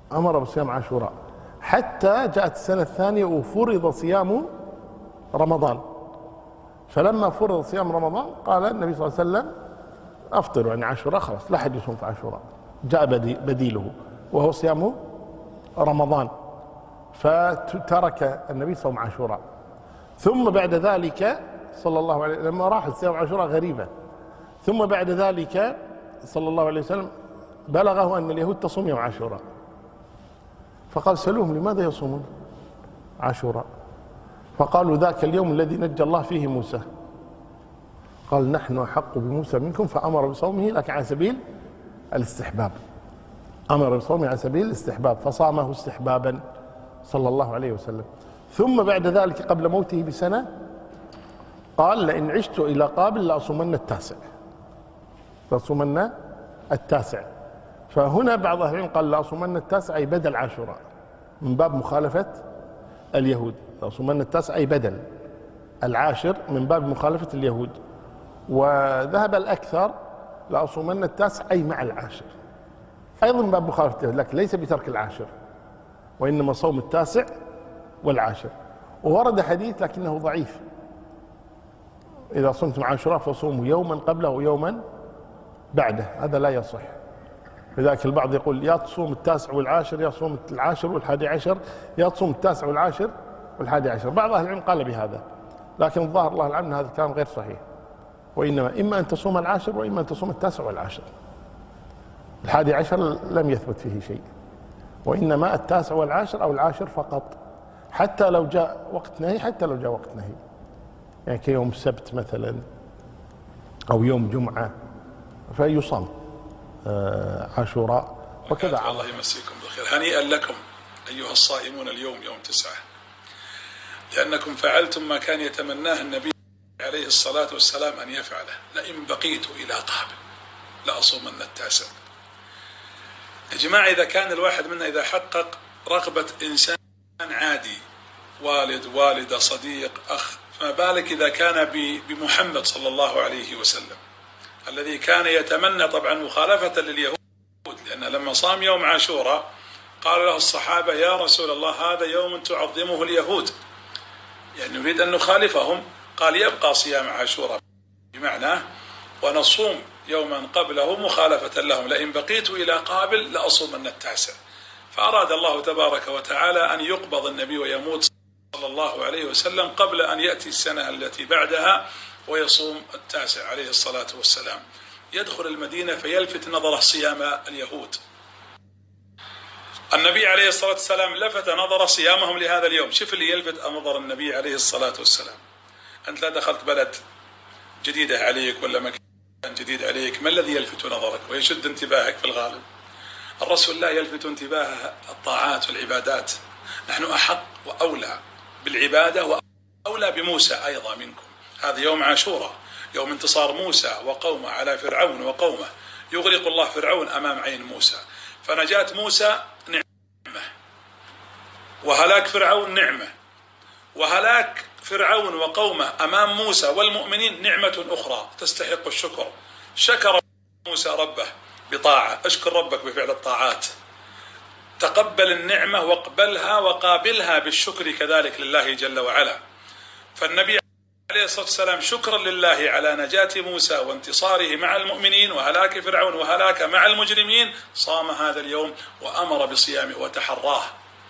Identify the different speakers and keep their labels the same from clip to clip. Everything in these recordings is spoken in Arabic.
Speaker 1: أمر بصيام عاشوراء حتى جاءت السنة الثانية وفرض صيام رمضان. فلما فرض صيام رمضان قال النبي صلى الله عليه وسلم أفطروا يعني عاشوراء، خلاص لا حد يصوم في عاشوراء، جاء بديله وهو صيام رمضان، فترك النبي صوم عاشوراء. ثم بعد ذلك صلى الله عليه وسلم لما راح صيام عاشوراء غريبة، ثم بعد ذلك صلى الله عليه وسلم بلغه أن اليهود تصوم يوم عاشوراء، فقال سألوهم لماذا يصومون عاشوراء؟ فقالوا ذاك اليوم الذي نجى الله فيه موسى. قال نحن أحق بموسى منكم، فأمر بصومه لكن على سبيل الاستحباب، أمر بصومه على سبيل الاستحباب، فصامه استحبابا صلى الله عليه وسلم. ثم بعد ذلك قبل موته بسنة قال لئن عشت إلى قابل لأصومن التاسع، لأصومن التاسع. فهنا بعض أهل العلم قال لأصومن التاسع أي بدل عاشوراء من باب مخالفة اليهود، لأصومن التاسع أي بدل العاشر من باب مخالفة اليهود. وذهب الأكثر لأصومن التاسع أي مع العاشر أيضا من باب مخالفة اليهود، لكن ليس بترك العاشر، وإنما صوم التاسع والعاشر. وورد حديث لكنه ضعيف إذا صمتم عاشوراء فصوموا يوما قبله ويوما بعده، هذا لا يصح. لذلك البعض يقول يا تصوم التاسع والعاشر، يا تصوم العاشر والحادي عشر، يا تصوم التاسع والعاشر والحادي عشر. بعض أهل العلم قال بهذا، لكن الظاهر الله العلم هذا الكلام غير صحيح، وإنما إما أن تصوم العاشر وإما أن تصوم التاسع والعاشر. الحادي عشر لم يثبت فيه شيء، وإنما التاسع والعاشر أو العاشر فقط، حتى لو جاء وقت نهي، حتى لو جاء وقت نهي يعني كيوم السبت مثلا أو يوم جمعة فيصام عاشوراء وكذا.
Speaker 2: الله يمسيكم بالخير، هنيئا لكم أيها الصائمون اليوم يوم 9، لأنكم فعلتم ما كان يتمناه النبي عليه الصلاة والسلام أن يفعله، لئن بقيت إلى قابل لأصومن التاسع. يا جماعة إذا كان الواحد منا إذا حقق رغبة إنسان عادي، والد والدة صديق أخ، فما بالك إذا كان بمحمد صلى الله عليه وسلم الذي كان يتمنى طبعا مخالفة لليهود، لأن لما صام يوم عاشوراء قال له الصحابة يا رسول الله هذا يوم تعظمه اليهود، يعني نريد أن نخالفهم. قال يبقى صيام عاشوراء بمعنى ونصوم يوما قبله مخالفة لهم، لئن بقيت إلى قابل لأصومن التاسع. فأراد الله تبارك وتعالى أن يقبض النبي ويموت صلى الله عليه وسلم قبل أن يأتي السنة التي بعدها ويصوم التاسع عليه الصلاة والسلام. يدخل المدينة فيلفت نظره صيام اليهود. النبي عليه الصلاة والسلام لفت نظر صيامهم لهذا اليوم. شوف اللي يلفت نظر النبي عليه الصلاة والسلام، أنت لا دخلت بلد جديدة عليك ولا مكان جديد عليك، ما الذي يلفت نظرك ويشد انتباهك في الغالب؟ الرسول لا يلفت انتباه الطاعات والعبادات. نحن أحق وأولى بالعبادة وأولى بموسى أيضا منكم. هذا يوم عاشوراء، يوم انتصار موسى وقومه على فرعون وقومه، يغرق الله فرعون أمام عين موسى، فنجاة موسى نعمة، وهلاك فرعون نعمة، وهلاك فرعون وقومه أمام موسى والمؤمنين نعمة أخرى تستحق الشكر. شكر موسى ربه بطاعة، اشكر ربك بفعل الطاعات، تقبل النعمة واقبلها وقابلها بالشكر كذلك لله جل وعلا. فالنبي عليه الصلاة والسلام شكرا لله على نجاة موسى وانتصاره مع المؤمنين وهلاك فرعون وهلاك مع المجرمين صام هذا اليوم وأمر بصيامه وتحراه.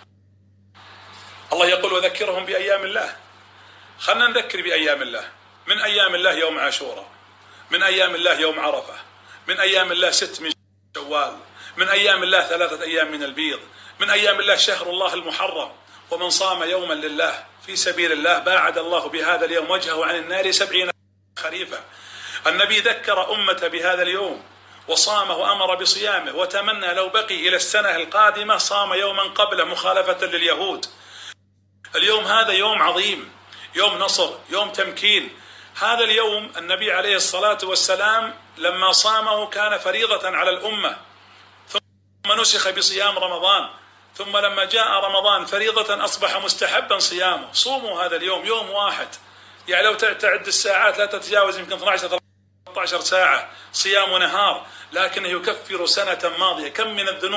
Speaker 2: الله يقول وذكرهم بأيام الله. خلنا نذكر بأيام الله. من أيام الله يوم عاشوراء، من أيام الله يوم عرفة، من أيام الله 6 من شوال، من أيام الله 3 أيام من البيض، من أيام الله شهر الله المحرم. ومن صام يوما لله في سبيل الله باعد الله بهذا اليوم وجهه عن النار 70 خريفا. النبي ذكر أمته بهذا اليوم وصامه وأمر بصيامه، وتمنى لو بقي إلى السنة القادمة صام يوما قبله مخالفة لليهود. اليوم هذا يوم عظيم، يوم نصر، يوم تمكين. هذا اليوم النبي عليه الصلاة والسلام لما صامه كان فريضة على الأمة، ثم نسخ بصيام رمضان، ثم لما جاء رمضان فريضة أصبح مستحبا صيامه. صوموا هذا اليوم يوم واحد، يعني لو تعد الساعات لا تتجاوز يمكن 12-13 ساعة صيام ونهار، لكنه يكفر سنة ماضية. كم من الذنوب